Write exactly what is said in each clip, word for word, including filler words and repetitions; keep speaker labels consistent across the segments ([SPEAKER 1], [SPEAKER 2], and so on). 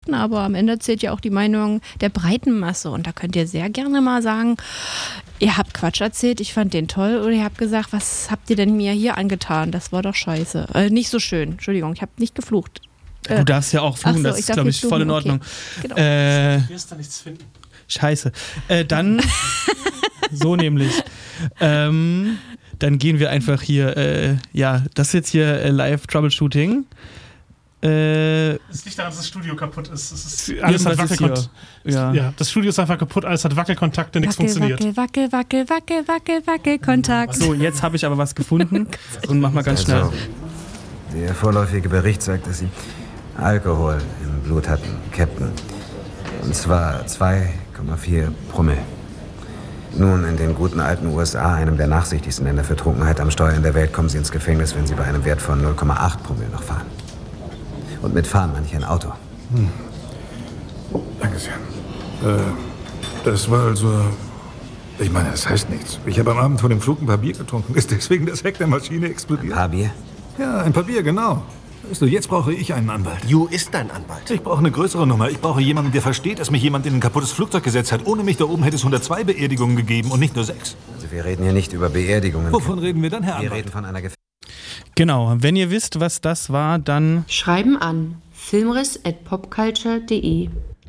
[SPEAKER 1] aber am Ende zählt ja auch die Meinung der breiten Masse. Und da könnt ihr sehr gerne mal sagen, ihr habt Quatsch erzählt, ich fand den toll. Oder ihr habt gesagt, was habt ihr denn mir hier angetan? Das war doch scheiße. Äh, nicht so schön. Entschuldigung, ich habe nicht geflucht.
[SPEAKER 2] Äh, du darfst ja auch fluchen, so, das ist, glaube ich, fluchen. Voll in Ordnung. Okay. Genau. Äh, du wirst da nichts finden. Scheiße. Äh, dann, so nämlich. Ähm, dann gehen wir einfach hier, äh, ja, das ist jetzt hier äh, Live-Troubleshooting. Äh,
[SPEAKER 3] es liegt daran, dass das Studio kaputt ist. Es ist alles hat Wackelkontakt. Ja. ja, das Studio ist einfach kaputt, alles hat Wackelkontakte, nichts wackel, funktioniert.
[SPEAKER 1] Wackel, wackel, wackel, wackel, wackel, Kontakt.
[SPEAKER 2] So, jetzt habe ich aber was gefunden und mach mal ganz schnell.
[SPEAKER 4] Also, der vorläufige Bericht sagt, dass Sie Alkohol im Blut hatten, Captain. Und zwar zwei Komma vier Promille. Nun, in den guten alten U S A, einem der nachsichtigsten Länder für Trunkenheit am Steuer in der Welt, kommen Sie ins Gefängnis, wenn Sie bei einem Wert von null Komma acht Promille noch fahren. Und mit fahren meine ich ein Auto. Hm.
[SPEAKER 5] Danke sehr. Äh, das war also... Ich meine, das heißt nichts. Ich habe am Abend vor dem Flug ein paar Bier getrunken. Ist deswegen das Heck der Maschine explodiert?
[SPEAKER 4] Ein paar Bier?
[SPEAKER 5] Ja, ein paar Bier, genau. Weißt du, jetzt brauche ich einen Anwalt.
[SPEAKER 6] Ju ist dein Anwalt.
[SPEAKER 5] Ich brauche eine größere Nummer. Ich brauche jemanden, der versteht, dass mich jemand in ein kaputtes Flugzeug gesetzt hat. Ohne mich da oben hätte es hundertzwei Beerdigungen gegeben und nicht nur sechs.
[SPEAKER 4] Also wir reden hier nicht über Beerdigungen.
[SPEAKER 5] Wovon reden wir dann, Herr Anwalt?
[SPEAKER 4] Wir reden von einer Gef-
[SPEAKER 2] Genau, wenn ihr wisst, was das war, dann...
[SPEAKER 7] Schreiben an filmriss at popculture punkt de.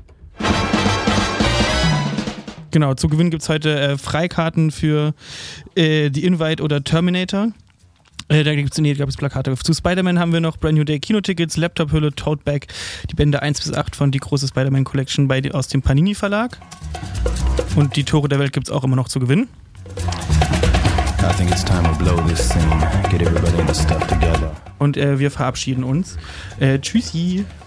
[SPEAKER 2] Genau, zu gewinnen gibt es heute äh, Freikarten für äh, The Invite oder Terminator. Äh, da gibt es nee, Plakate. Zu Spider-Man haben wir noch Brand New Day Kinotickets, Laptop-Hülle, Tote Bag, die Bände eins bis acht von Die große Spider-Man Collection bei, aus dem Panini Verlag. Und die Tore der Welt gibt es auch immer noch zu gewinnen.
[SPEAKER 8] I think it's time to blow this scene. Get everybody in the stuff together.
[SPEAKER 2] Und äh, wir verabschieden uns. Äh, tschüssi.